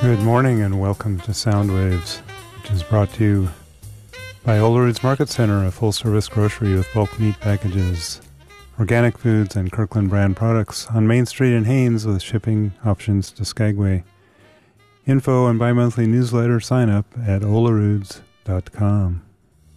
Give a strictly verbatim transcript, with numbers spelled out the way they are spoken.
Good morning and welcome to Sound Waves, which is brought to you by Olerud's Market Center, a full-service grocery with bulk meat packages, organic foods, and Kirkland brand products on Main Street in Haines with shipping options to Skagway. Info and bi-monthly newsletter sign up at oleruds dot com.